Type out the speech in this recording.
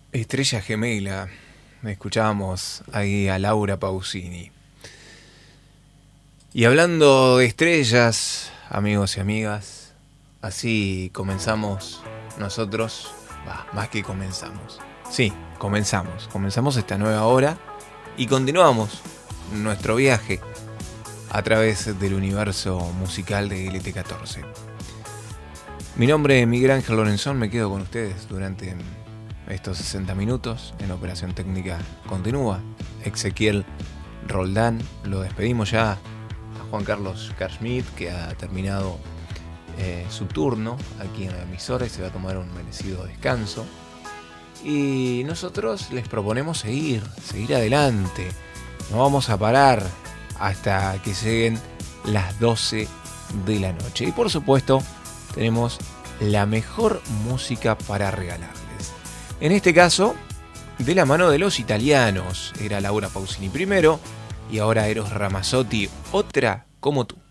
Estrella Gemela. Escuchábamos ahí a Laura Pausini. Y hablando de estrellas, amigos y amigas, así comenzamos nosotros, más que comenzamos. Sí, comenzamos esta nueva hora y continuamos nuestro viaje a través del universo musical de LT14. Mi nombre es Miguel Ángel Lorenzón, me quedo con ustedes durante estos 60 minutos. En operación técnica continúa Ezequiel Roldán. Lo despedimos ya a Juan Carlos Carschmidt, que ha terminado su turno aquí en la emisora y se va a tomar un merecido descanso. Y nosotros les proponemos seguir adelante. No vamos a parar hasta que lleguen las 12 de la noche. Y por supuesto, tenemos la mejor música para regalarles. En este caso, de la mano de los italianos. Era Laura Pausini primero y ahora Eros Ramazzotti, Otra como tú.